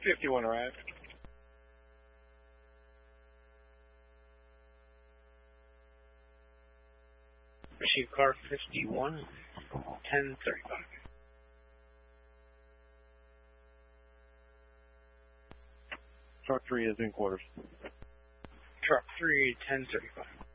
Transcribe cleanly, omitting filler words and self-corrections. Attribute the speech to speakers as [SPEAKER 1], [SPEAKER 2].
[SPEAKER 1] 51 arrived.
[SPEAKER 2] Receive car 51, 1035.
[SPEAKER 3] Truck 3 is in quarters.
[SPEAKER 2] Truck 3, 1035.